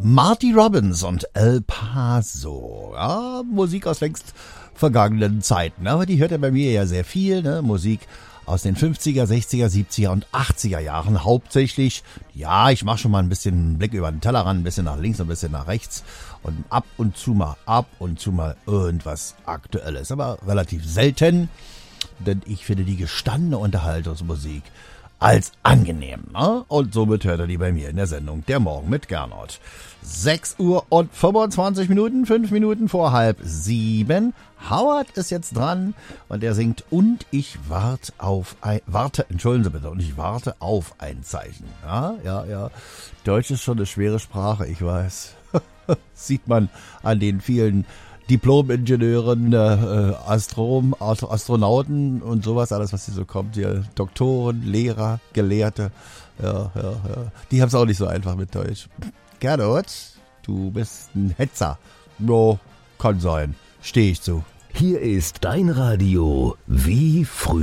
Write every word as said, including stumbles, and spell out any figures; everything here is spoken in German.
Marty Robbins und El Paso. Ja, Musik aus längst vergangenen Zeiten. Aber die hört er bei mir ja sehr viel. Ne? Musik aus den fünfziger, sechziger, siebziger und achtziger Jahren hauptsächlich. Ja, ich mache schon mal ein bisschen einen Blick über den Tellerrand, ein bisschen nach links, ein bisschen nach rechts. Und ab und zu mal, ab und zu mal irgendwas Aktuelles. Aber relativ selten, denn ich finde die gestandene Unterhaltungsmusik als angenehm. Ne? Und somit hört er die bei mir in der Sendung Der Morgen mit Gernot. sechs Uhr und fünfundzwanzig Minuten, fünf Minuten vor halb sieben. Howard ist jetzt dran und er singt Und ich warte auf ein, warte, entschuldigen Sie bitte, und ich warte auf ein Zeichen. Ja, ja, ja. Deutsch ist schon eine schwere Sprache, ich weiß. Sieht man an den vielen Diplom-Ingenieuren, äh, Astrom, Astronauten und sowas, alles was hier so kommt, hier Doktoren, Lehrer, Gelehrte, ja, ja, ja. Die haben es auch nicht so einfach mit Deutsch. Gernot, du bist ein Hetzer. No, kann sein. Stehe ich zu. Hier ist dein Radio wie früher.